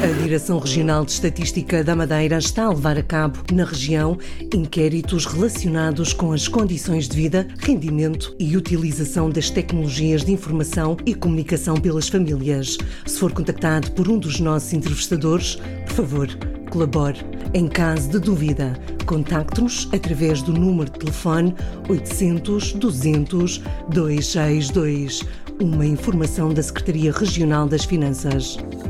A Direção Regional de Estatística da Madeira está a levar a cabo, na região, inquéritos relacionados com as condições de vida, rendimento e utilização das tecnologias de informação e comunicação pelas famílias. Se for contactado por um dos nossos entrevistadores, por favor, colabore. Em caso de dúvida, contacte-nos através do número de telefone 800 200 262. Uma informação da Secretaria Regional das Finanças.